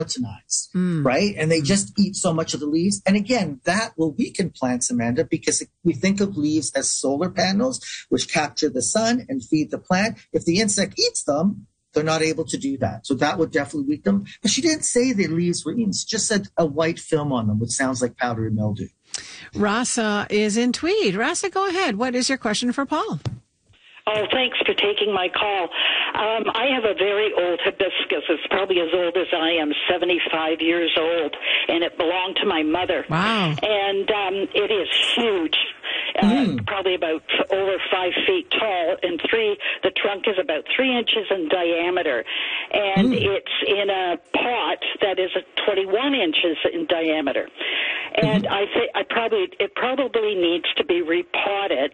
right? And they just eat so much of the leaves. And again, that will weaken plants, Amanda, because we think of leaves as solar panels, which capture the sun and feed the plant. If the insect eats them, they're not able to do that. So that would definitely weaken them. But she didn't say the leaves were eaten. She just said a white film on them, which sounds like powdery mildew. Rasa is in Tweed. Rasa, go ahead. What is your question for Paul? Oh, thanks for taking my call. I have a very old hibiscus. It's probably as old as I am, 75 years old, and it belonged to my mother. Wow. And it is huge. Probably about over 5 feet tall, and the trunk is about 3 inches in diameter, and it's in a pot that is 21 inches in diameter. And I think it probably needs to be repotted.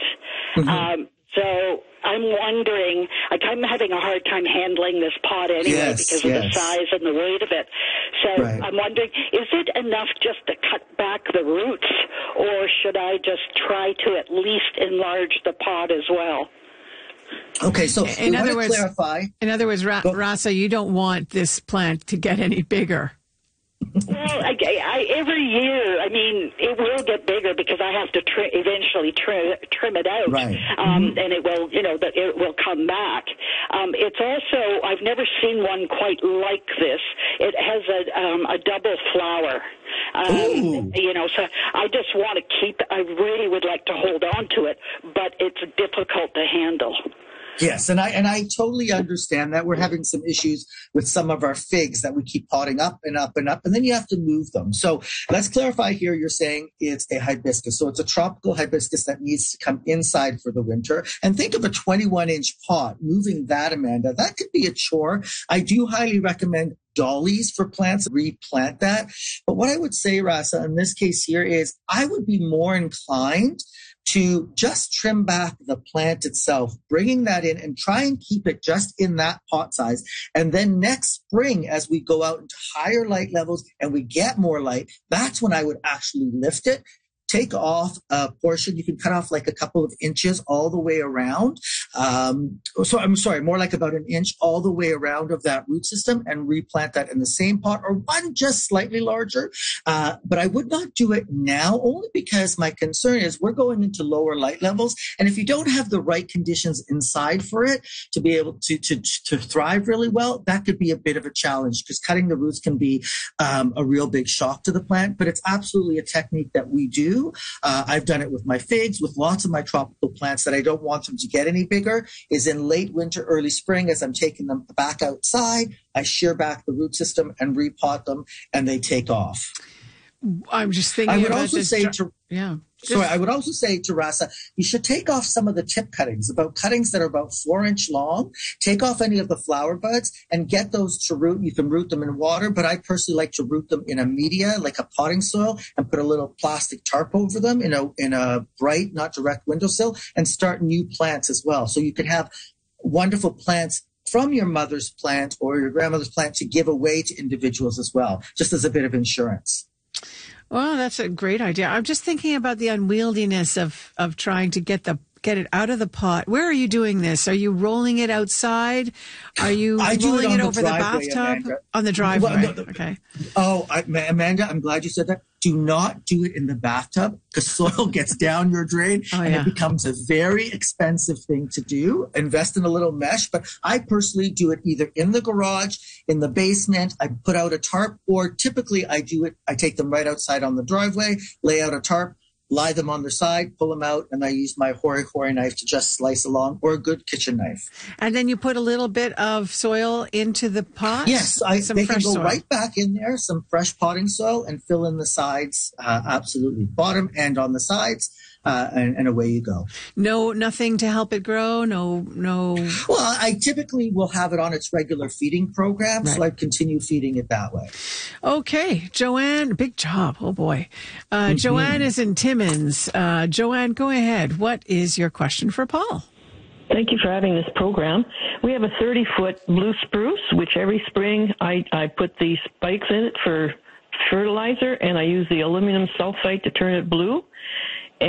So I'm wondering, I'm having a hard time handling this pot anyway because of the size and the weight of it. So I'm wondering, is it enough just to cut back the roots, or should I just try to at least enlarge the pot as well? Okay, so in other words, Rasa, you don't want this plant to get any bigger. Well, every year, it will get bigger because I have to eventually trim it out, and it will, it will come back. It's also, I've never seen one quite like this. It has a double flower. So I just want to I really would like to hold on to it, but it's difficult to handle. Yes, and I totally understand that. We're having some issues with some of our figs that we keep potting up and up and up, and then you have to move them. So let's clarify here. You're saying it's a hibiscus. So it's a tropical hibiscus that needs to come inside for the winter. And think of a 21-inch pot. Moving that, Amanda, that could be a chore. I do highly recommend dollies for plants, replant that. But what I would say, Rasa, in this case here is I would be more inclined to just trim back the plant itself, bringing that in and try and keep it just in that pot size. And then next spring, as we go out into higher light levels and we get more light, that's when I would actually lift it. Take off a portion. You can cut off like a couple of inches all the way around. More like about an inch all the way around of that root system and replant that in the same pot or one just slightly larger. But I would not do it now only because my concern is we're going into lower light levels. And if you don't have the right conditions inside for it to be able to thrive really well, that could be a bit of a challenge because cutting the roots can be a real big shock to the plant. But it's absolutely a technique that we do. I've done it with my figs, with lots of my tropical plants that I don't want them to get any bigger, is in late winter, early spring, as I'm taking them back outside, I shear back the root system and repot them, and they take off. I'm just thinking I would also say to Rasa, you should take off some of the tip cuttings, about cuttings that are about 4-inch long. Take off any of the flower buds and get those to root. You can root them in water, but I personally like to root them in a media, like a potting soil, and put a little plastic tarp over them in a bright, not direct windowsill, and start new plants as well. So you can have wonderful plants from your mother's plant or your grandmother's plant to give away to individuals as well, just as a bit of insurance. Well, that's a great idea. I'm just thinking about the unwieldiness of trying to get it out of the pot. Where are you doing this? Are you rolling it outside? Are you rolling it over the bathtub? Amanda. On the driveway. Well, no. Okay. Amanda, I'm glad you said that. Do not do it in the bathtub because soil gets down your drain and it becomes a very expensive thing to do. Invest in a little mesh, but I personally do it either in the garage, in the basement. I put out a tarp, or typically I take them right outside on the driveway, lay out a tarp, lie them on their side, pull them out, and I use my hori knife to just slice along, or a good kitchen knife. And then you put a little bit of soil into the pot? Yes, they can go right back in there, some fresh potting soil, and fill in the sides, absolutely, bottom and on the sides. And away you go. No, nothing to help it grow? No. Well, I typically will have it on its regular feeding program, so I continue feeding it that way. Okay. Joanne, big job. Oh, boy. Joanne is in Timmins. Joanne, go ahead. What is your question for Paul? Thank you for having this program. We have a 30-foot blue spruce, which every spring I put the spikes in it for fertilizer, and I use the aluminum sulfite to turn it blue.